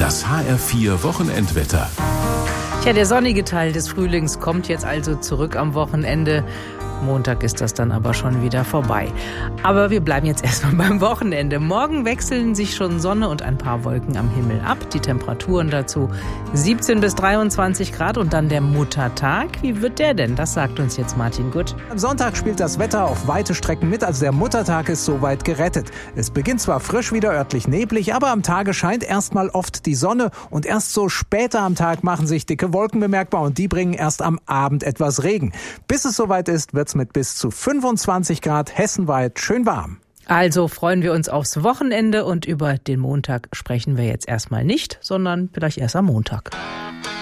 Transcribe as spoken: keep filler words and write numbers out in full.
Das H R vier Wochenendwetter. Tja, der sonnige Teil des Frühlings kommt jetzt also zurück am Wochenende. Montag ist das dann aber schon wieder vorbei. Aber wir bleiben jetzt erstmal beim Wochenende. Morgen wechseln sich schon Sonne und ein paar Wolken am Himmel ab. Die Temperaturen dazu siebzehn bis dreiundzwanzig Grad und dann der Muttertag. Wie wird der denn? Das sagt uns jetzt Martin Gutt. Am Sonntag spielt das Wetter auf weite Strecken mit, also der Muttertag ist soweit gerettet. Es beginnt zwar frisch wieder, örtlich neblig, aber am Tage scheint erstmal oft die Sonne und erst so später am Tag machen sich dicke Wolken bemerkbar und die bringen erst am Abend etwas Regen. Bis es soweit ist, wird mit bis zu fünfundzwanzig Grad hessenweit schön warm. Also freuen wir uns aufs Wochenende und über den Montag sprechen wir jetzt erstmal nicht, sondern vielleicht erst am Montag.